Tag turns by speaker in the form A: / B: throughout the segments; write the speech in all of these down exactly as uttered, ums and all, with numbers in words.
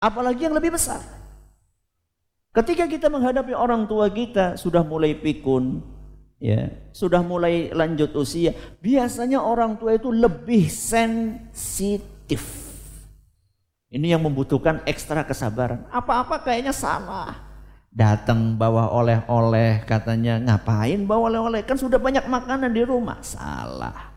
A: Apalagi yang lebih besar. Ketika kita menghadapi orang tua kita sudah mulai pikun, ya, sudah mulai lanjut usia, biasanya orang tua itu lebih sensitif. Ini yang membutuhkan ekstra kesabaran. Apa-apa kayaknya salah. Datang bawa oleh-oleh, katanya ngapain bawa oleh-oleh? Kan sudah banyak makanan di rumah. Salah.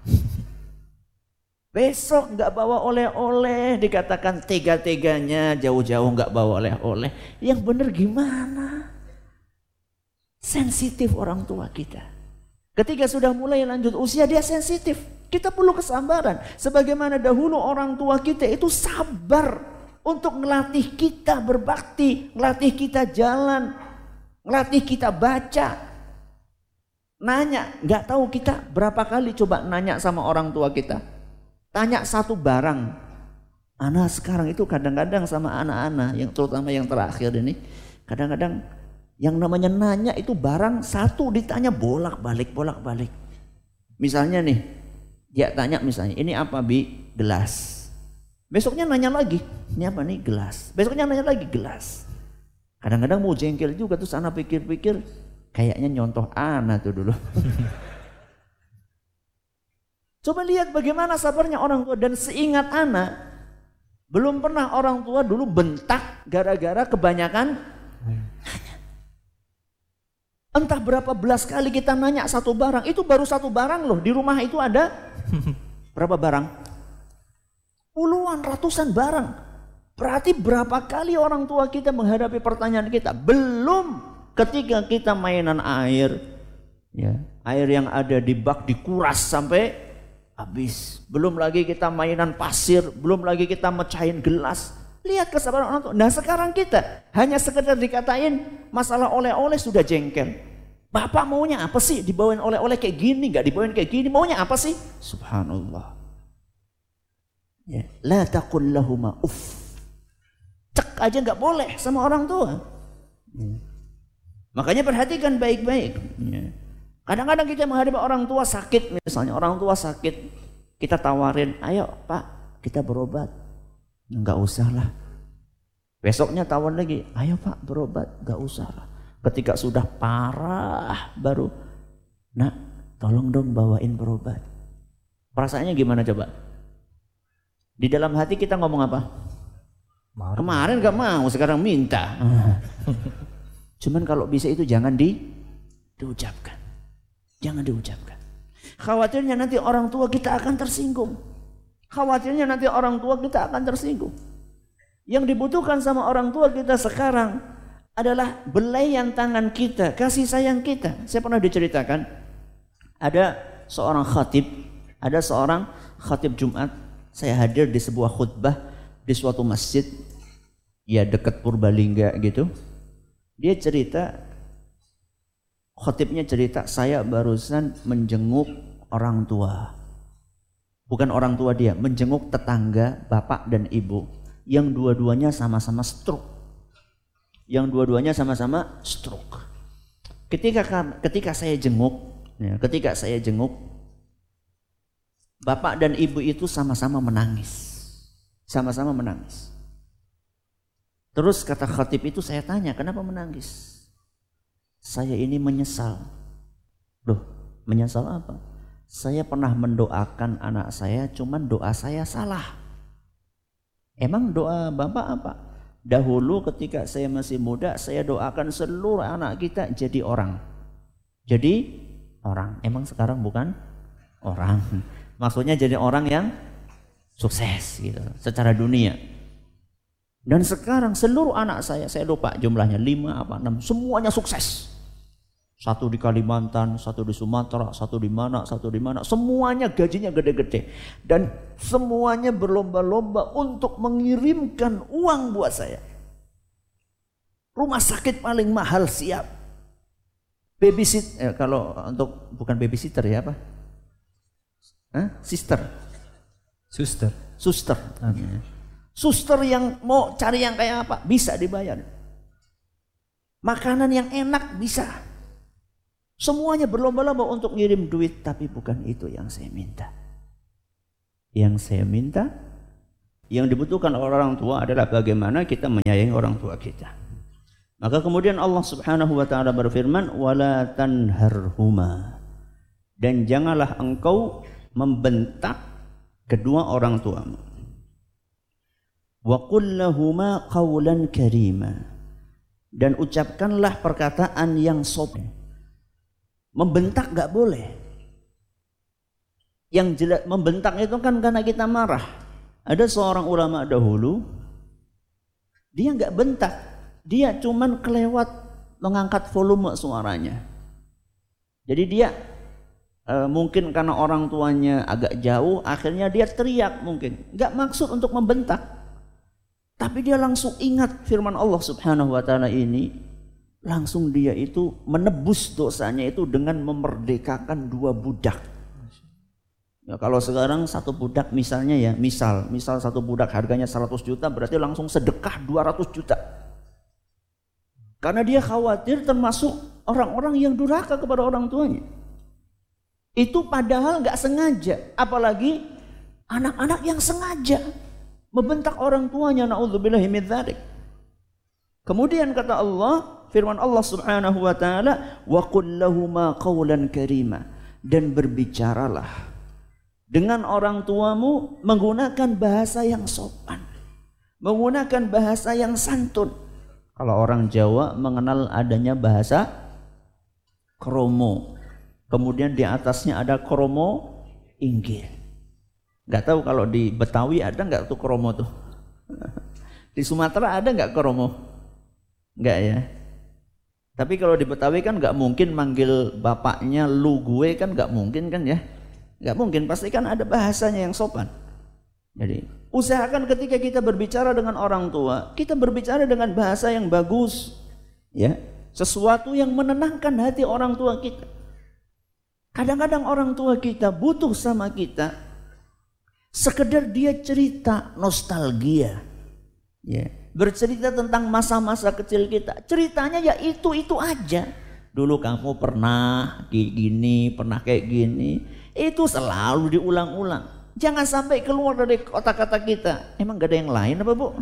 A: Besok nggak bawa oleh-oleh, dikatakan tega-teganya jauh-jauh nggak bawa oleh-oleh. Yang benar gimana? Sensitif orang tua kita. Ketika sudah mulai lanjut usia dia sensitif. Kita perlu kesabaran. Sebagaimana dahulu orang tua kita itu sabar untuk melatih kita berbakti, melatih kita jalan, melatih kita baca. Nanya, nggak tahu kita berapa kali coba nanya sama orang tua kita. Tanya satu barang. Anak sekarang itu kadang-kadang sama anak-anak, yang terutama yang terakhir ini, kadang-kadang yang namanya nanya itu barang satu ditanya bolak-balik, bolak-balik. Misalnya nih, dia tanya misalnya, ini apa Bi? Gelas. Besoknya nanya lagi, ini apa nih? Gelas. Besoknya nanya lagi, gelas. Kadang-kadang mau jengkel juga, terus anak pikir-pikir, kayaknya nyontoh anak tuh dulu. Coba lihat bagaimana sabarnya orang tua, dan seingat anak, belum pernah orang tua dulu bentak gara-gara kebanyakan nanya. Entah berapa belas kali kita nanya satu barang, itu baru satu barang loh, di rumah itu ada berapa barang? Puluhan, ratusan barang. Berarti berapa kali orang tua kita menghadapi pertanyaan kita, belum ketika kita mainan air, ya, air yang ada di bak dikuras sampai habis. Belum lagi kita mainan pasir, belum lagi kita mecahin gelas. Lihat kesabaran orang tua. Nah sekarang kita hanya sekedar dikatain masalah oleh-oleh sudah jengkel. Bapak maunya apa sih? Dibawain oleh-oleh kayak gini, nggak dibawain kayak gini. Maunya apa sih? Subhanallah. Ya, la taqul lahuma uff. Cek aja nggak boleh sama orang tua. Ya. Makanya perhatikan baik-baik. Ya. Kadang-kadang kita menghadapi orang tua sakit, misalnya orang tua sakit, kita tawarin, ayo Pak kita berobat. Enggak usah lah. Besoknya tawarin lagi, ayo Pak berobat. Enggak usah lah. Ketika sudah parah baru, nak tolong dong bawain berobat. Perasaannya gimana coba? Di dalam hati kita ngomong apa? Marah. Kemarin gak mau, sekarang minta. Cuman kalau bisa itu jangan di, diucapkan. Jangan diucapkan. Khawatirnya nanti orang tua kita akan tersinggung. Khawatirnya nanti orang tua kita akan tersinggung. Yang dibutuhkan sama orang tua kita sekarang adalah belayan tangan kita, kasih sayang kita. Saya pernah diceritakan, ada seorang khatib, ada seorang khatib Jumat. Saya hadir di sebuah khutbah di suatu masjid, ya dekat Purbalingga gitu. Dia cerita, khatibnya cerita, saya barusan menjenguk orang tua. Bukan orang tua dia, menjenguk tetangga, bapak dan ibu. Yang dua-duanya sama-sama stroke. Yang dua-duanya sama-sama stroke. Ketika ketika saya jenguk, ya, ketika saya jenguk, bapak dan ibu itu sama-sama menangis. Sama-sama menangis. Terus kata khatib itu, saya tanya, kenapa menangis? Saya ini menyesal. Loh, menyesal apa? Saya pernah mendoakan anak saya, cuman doa saya salah. Emang doa bapak apa? Dahulu ketika saya masih muda, saya doakan seluruh anak kita jadi orang. Jadi orang. Emang sekarang bukan orang. Maksudnya jadi orang yang sukses gitu, secara dunia. Dan sekarang seluruh anak saya, saya lupa jumlahnya, lima apa enam, semuanya sukses. Satu di Kalimantan, satu di Sumatera, satu di mana, satu di mana. Semuanya gajinya gede-gede. Dan semuanya berlomba-lomba untuk mengirimkan uang buat saya. Rumah sakit paling mahal siap. Babysit, eh, kalau untuk bukan babysitter ya apa? Hah? Sister.
B: Suster.
A: Suster. Okay. Suster yang mau cari yang kayak apa bisa dibayar. Makanan yang enak bisa. Semuanya berlomba-lomba untuk ngirim duit, tapi bukan itu yang saya minta. Yang saya minta, Yang dibutuhkan oleh orang tua adalah bagaimana kita menyayangi orang tua kita. Maka kemudian Allah Subhanahu wa taala berfirman, "Wala tanharhuma." Dan janganlah engkau membentak kedua orang tuamu. Wa qul lahuma qawlan karima. Dan ucapkanlah perkataan yang sopan. Membentak enggak boleh. Yang jelas membentak itu kan karena kita marah. Ada seorang ulama dahulu, dia enggak bentak, dia cuman kelewat mengangkat volume suaranya. Jadi dia e, mungkin karena orang tuanya agak jauh, akhirnya dia teriak mungkin. Enggak maksud untuk membentak. Tapi dia langsung ingat firman Allah Subhanahu wa taala ini, langsung dia itu menebus dosanya itu dengan memerdekakan dua budak. Ya, kalau sekarang satu budak misalnya ya, misal misal satu budak harganya seratus juta, berarti langsung sedekah dua ratus juta. Karena dia khawatir termasuk orang-orang yang durhaka kepada orang tuanya. Itu padahal nggak sengaja, apalagi anak-anak yang sengaja membentak orang tuanya, na'udzubillahi min dzalik. Kemudian kata Allah, firman Allah Subhanahu wa taala, wa qul lahuma qawlan karima, dan berbicaralah dengan orang tuamu menggunakan bahasa yang sopan, menggunakan bahasa yang santun. Kalau orang Jawa mengenal adanya bahasa kromo, kemudian di atasnya ada kromo inggil. Gak tahu kalau di Betawi ada nggak tuh kromo tuh? Di Sumatera ada nggak kromo? Nggak ya. Tapi kalau di Betawi kan nggak mungkin manggil bapaknya lu gue, kan nggak mungkin kan ya? Nggak mungkin, pasti kan ada bahasanya yang sopan. Jadi usahakan ketika kita berbicara dengan orang tua, kita berbicara dengan bahasa yang bagus, ya, sesuatu yang menenangkan hati orang tua kita. Kadang-kadang orang tua kita butuh sama kita sekedar dia cerita nostalgia, ya, bercerita tentang masa-masa kecil kita. Ceritanya ya itu-itu aja. Dulu kamu pernah kayak gini, pernah kayak gini. Itu selalu diulang-ulang. Jangan sampai keluar dari kata-kata kita. Emang gak ada yang lain apa bu?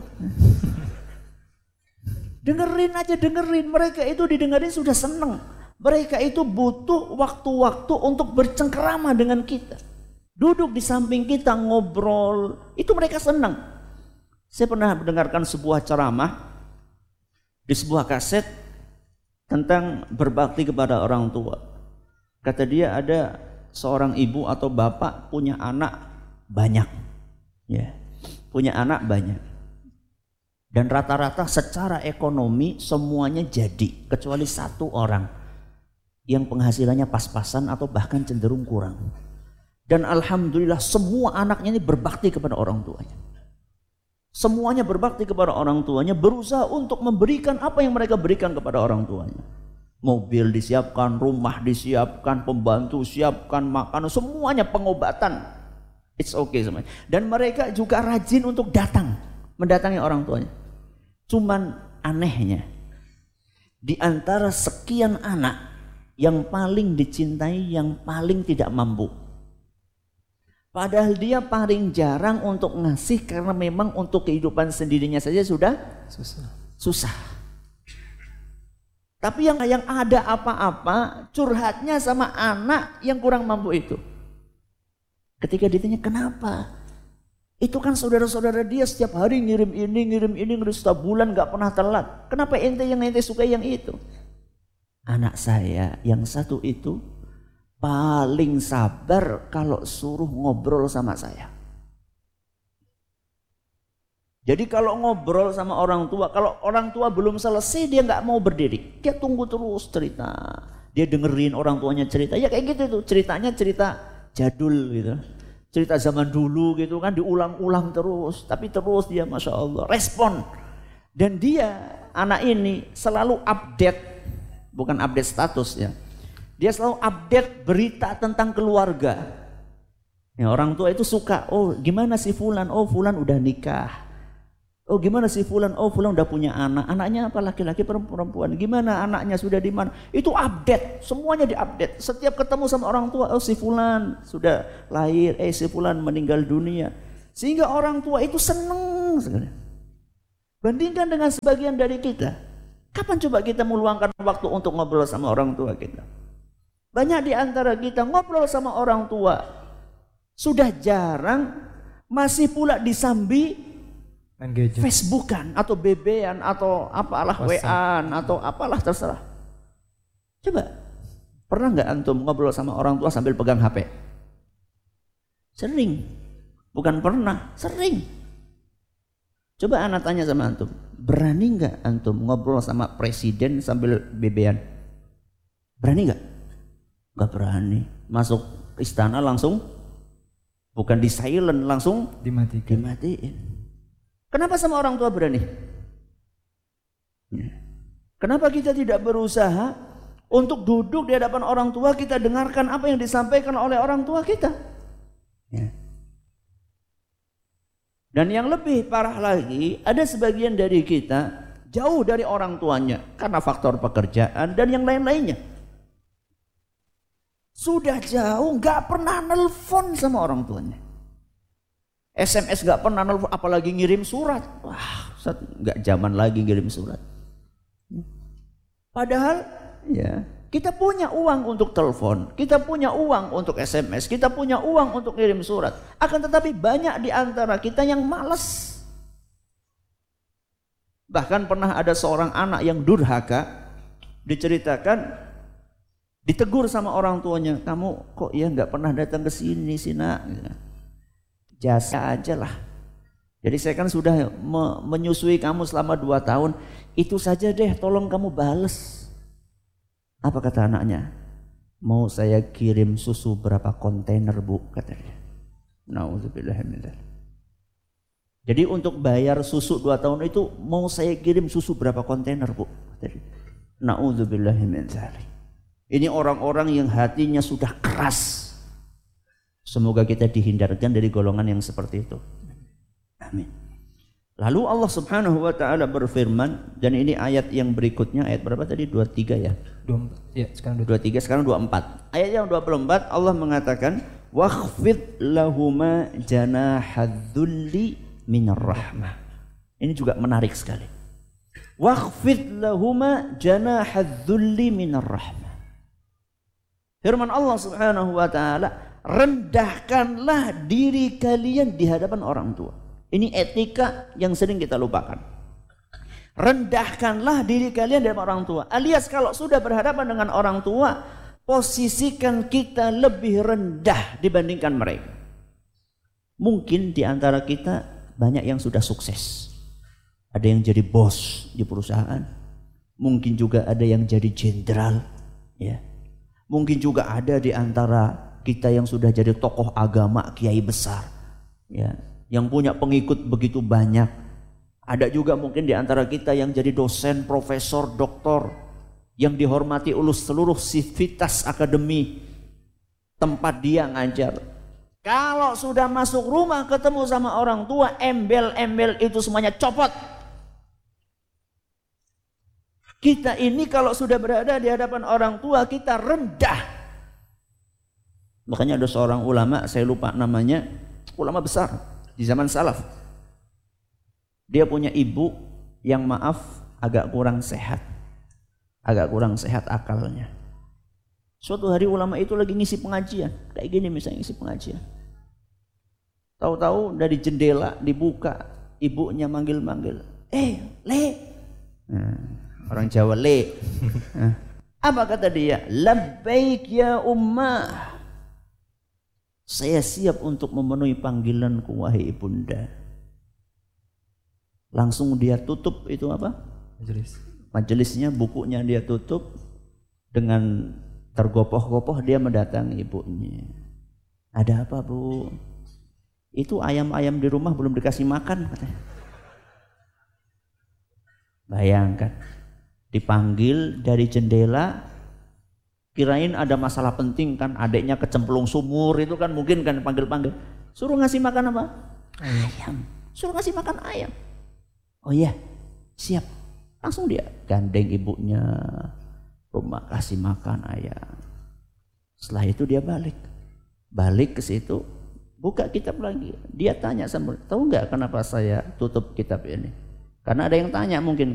A: Dengerin aja, dengerin. Mereka itu didengerin sudah seneng. Mereka itu butuh waktu-waktu untuk bercengkerama dengan kita. Duduk di samping kita ngobrol, itu mereka senang. Saya pernah mendengarkan sebuah ceramah di sebuah kaset tentang berbakti kepada orang tua. Kata dia ada seorang ibu atau bapak punya anak banyak, ya, punya anak banyak. Dan rata-rata secara ekonomi semuanya jadi, kecuali satu orang yang penghasilannya pas-pasan atau bahkan cenderung kurang. Dan alhamdulillah semua anaknya ini berbakti kepada orang tuanya. Semuanya berbakti kepada orang tuanya, berusaha untuk memberikan apa yang mereka berikan kepada orang tuanya. Mobil disiapkan, rumah disiapkan, pembantu siapkan, makanan, semuanya, pengobatan. It's okay semuanya. Dan mereka juga rajin untuk datang, mendatangi orang tuanya. Cuman anehnya, di antara sekian anak, yang paling dicintai, yang paling tidak mampu. Padahal dia paling jarang untuk ngasih karena memang untuk kehidupan sendirinya saja sudah susah. susah. Tapi yang yang ada apa-apa curhatnya sama anak yang kurang mampu itu. Ketika ditanya kenapa? Itu kan saudara-saudara dia setiap hari ngirim ini, ngirim ini, ngirim setiap bulan gak pernah telat. Kenapa ente yang ente suka yang itu? Anak saya yang satu itu paling sabar kalau suruh ngobrol sama saya. Jadi kalau ngobrol sama orang tua, kalau orang tua belum selesai dia nggak mau berdiri, dia tunggu terus cerita. Dia dengerin orang tuanya cerita, ya kayak gitu tuh ceritanya, cerita jadul gitu, cerita zaman dulu gitu kan, diulang-ulang terus. Tapi terus dia masya Allah respon. Dan dia anak ini selalu update, bukan update status ya. Dia selalu update berita tentang keluarga. Ya, orang tua itu suka, oh gimana si Fulan? Oh Fulan udah nikah. Oh gimana si Fulan? Oh Fulan udah punya anak. Anaknya apa? Laki-laki perempuan. Gimana anaknya sudah di mana? Itu update, semuanya diupdate. Setiap ketemu sama orang tua, oh si Fulan sudah lahir, eh si Fulan meninggal dunia. Sehingga orang tua itu senang sekali. Bandingkan dengan sebagian dari kita. Kapan coba kita meluangkan waktu untuk ngobrol sama orang tua kita? Banyak di antara kita ngobrol sama orang tua sudah jarang, masih pula disambi Facebookan atau B B-an atau apalah W A-an atau apalah terserah. Coba, pernah nggak antum ngobrol sama orang tua sambil pegang H P? Sering, bukan pernah, sering. Coba anak tanya sama antum, berani nggak antum ngobrol sama presiden sambil B B-an? Berani nggak? Nggak berani. Masuk istana langsung, bukan di silent, langsung dimatikan. dimatiin. Kenapa sama orang tua berani? Kenapa kita tidak berusaha untuk duduk di hadapan orang tua, kita dengarkan apa yang disampaikan oleh orang tua kita? Ya. Dan yang lebih parah lagi, ada sebagian dari kita jauh dari orang tuanya karena faktor pekerjaan dan yang lain-lainnya. Sudah jauh, gak pernah nelpon sama orang tuanya. S M S gak pernah nelpon, apalagi ngirim surat. Wah, gak zaman lagi ngirim surat. Padahal ya, kita punya uang untuk telepon, kita punya uang untuk S M S, kita punya uang untuk kirim surat. Akan tetapi banyak di antara kita yang malas. Bahkan pernah ada seorang anak yang durhaka, diceritakan, ditegur sama orang tuanya, kamu kok ya nggak pernah datang ke sini sih nak? Jasa aja lah. Jadi saya kan sudah me- menyusui kamu selama dua tahun, itu saja deh tolong kamu bales. Apa kata anaknya? Mau saya kirim susu berapa kontainer bu? Kata dia. Nauzubillah min dzalik. Jadi untuk bayar susu dua tahun itu mau saya kirim susu berapa kontainer bu? Kata dia. Nauzubillah min dzalik. Ini orang-orang yang hatinya sudah keras. Semoga kita dihindarkan dari golongan yang seperti itu. Amin. Lalu Allah Subhanahu wa taala berfirman, dan ini ayat yang berikutnya, ayat berapa tadi? dua puluh tiga ya?
B: dua puluh empat. Ya, sekarang
A: dua puluh tiga, sekarang dua puluh empat. Ayat yang dua puluh empat Allah mengatakan, "Wakhfid lahuma janahadzulli minar rahmah." Ini juga menarik sekali. "Wakhfid lahuma janahadzulli minar rahmah." Firman Allah Subhanahu wa taala, rendahkanlah diri kalian di hadapan orang tua. Ini etika yang sering kita lupakan. Rendahkanlah diri kalian dari orang tua. Alias kalau sudah berhadapan dengan orang tua, posisikan kita lebih rendah dibandingkan mereka. Mungkin di antara kita banyak yang sudah sukses. Ada yang jadi bos di perusahaan. Mungkin juga ada yang jadi jenderal. Ya. Mungkin juga ada di antara kita yang sudah jadi tokoh agama, kiai besar. Ya. Yang punya pengikut begitu banyak. Ada juga mungkin di antara kita yang jadi dosen, profesor, doktor, yang dihormati oleh seluruh sivitas akademi tempat dia ngajar. Kalau sudah masuk rumah ketemu sama orang tua, embel-embel itu semuanya copot. Kita ini kalau sudah berada di hadapan orang tua, kita rendah. Makanya ada seorang ulama, saya lupa namanya, ulama besar di zaman salaf. Dia punya ibu yang maaf agak kurang sehat. Agak kurang sehat akalnya. Suatu hari ulama itu lagi ngisi pengajian. Kayak gini misalnya ngisi pengajian. Tahu-tahu dari jendela dibuka, ibunya manggil-manggil. Eh, Le. Nah, orang Jawa Le. Nah, apa kata dia? Labbaik ya ummah. Saya siap untuk memenuhi panggilanku wahai ibunda. Langsung dia tutup itu apa? Majelis. Majelisnya, bukunya dia tutup. Dengan tergopoh-gopoh dia mendatangi ibunya. Ada apa bu? Itu ayam-ayam di rumah belum dikasih makan katanya. Bayangkan. Dipanggil dari jendela. Kirain ada masalah penting kan, adiknya kecemplung sumur itu kan mungkin kan panggil-panggil. Suruh ngasih makan apa? Ayam. Suruh ngasih makan ayam. Oh iya, siap. Langsung dia gandeng ibunya, rumah kasih makan ayam. Setelah itu dia balik. Balik ke situ, buka kitab lagi. Dia tanya sama, tahu nggak kenapa saya tutup kitab ini? Karena ada yang tanya mungkin,